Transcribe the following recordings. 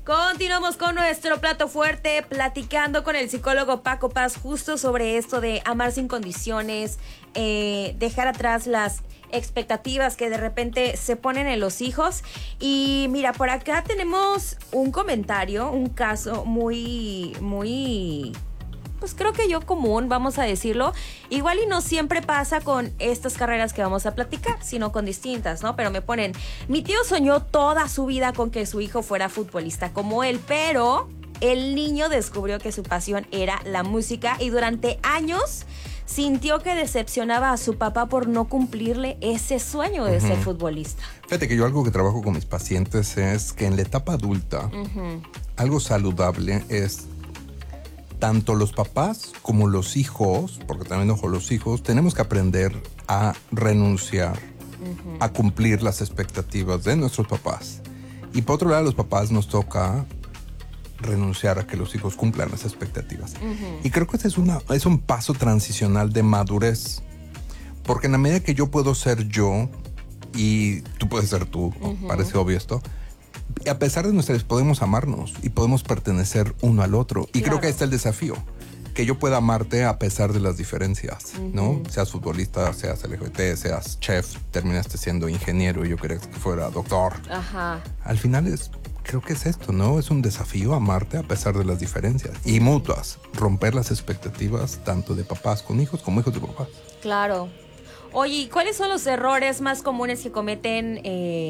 Continuamos con nuestro plato fuerte, platicando con el psicólogo Paco Paz justo sobre esto de amar sin condiciones, dejar atrás las expectativas que de repente se ponen en los hijos. Y mira, por acá tenemos un comentario, un caso muy, pues creo que yo común, vamos a decirlo. Igual y no siempre pasa con estas carreras que vamos a platicar, sino con distintas, ¿no? Pero me ponen, mi tío soñó toda su vida con que su hijo fuera futbolista como él, pero el niño descubrió que su pasión era la música y durante años sintió que decepcionaba a su papá por no cumplirle ese sueño de ser futbolista. Fíjate que yo algo que trabajo con mis pacientes es que en la etapa adulta, algo saludable es tanto los papás como los hijos, porque también, ojo, los hijos, tenemos que aprender a renunciar, a cumplir las expectativas de nuestros papás. Y por otro lado, a los papás nos toca renunciar a que los hijos cumplan las expectativas. Y creo que ese es un paso transicional de madurez. Porque en la medida que yo puedo ser yo y tú puedes ser tú, parece obvio esto, y a pesar de nuestras podemos amarnos y podemos pertenecer uno al otro. Y creo que ahí está el desafío, que yo pueda amarte a pesar de las diferencias, ¿no? Seas futbolista, seas LGBT, seas chef, terminaste siendo ingeniero y yo quería que fuera doctor. Al final creo que es esto, ¿no? Es un desafío amarte a pesar de las diferencias y mutuas, romper las expectativas tanto de papás con hijos como hijos de papás. Claro. Oye, ¿y cuáles son los errores más comunes que cometen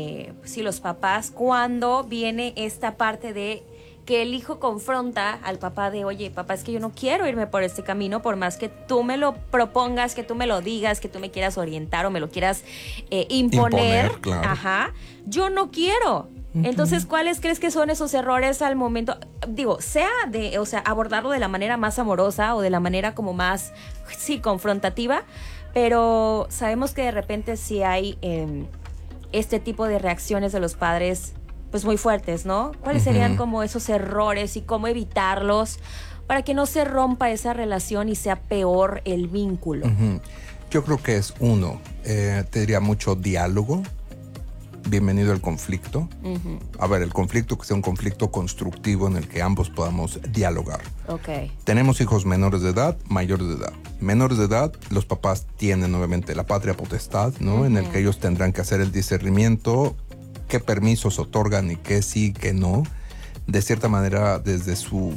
los papás cuando viene esta parte de que el hijo confronta al papá de, oye, papá, es que yo no quiero irme por este camino, por más que tú me lo propongas, que tú me lo digas, que tú me quieras orientar o me lo quieras imponer, claro. Yo no quiero. Entonces, ¿cuáles crees que son esos errores al momento? Digo, abordarlo de la manera más amorosa o de la manera como más, confrontativa, pero sabemos que de repente sí hay este tipo de reacciones de los padres pues muy fuertes, ¿no? ¿Cuáles serían como esos errores y cómo evitarlos para que no se rompa esa relación y sea peor el vínculo? Yo creo que es te diría mucho diálogo. Bienvenido al conflicto. A ver, el conflicto que sea un conflicto constructivo en el que ambos podamos dialogar. Tenemos hijos menores de edad, mayores de edad. Menores de edad, los papás tienen obviamente la patria potestad, ¿no? En el que ellos tendrán que hacer el discernimiento, qué permisos otorgan y qué sí, qué no. De cierta manera, desde su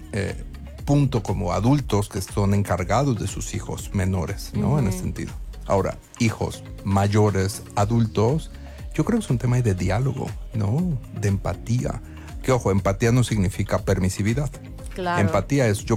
punto como adultos que son encargados de sus hijos menores, ¿no? En ese sentido. Ahora, hijos mayores, adultos, yo creo que es un tema de diálogo, ¿no? De empatía. Que ojo, empatía no significa permisividad. Claro. Empatía es yo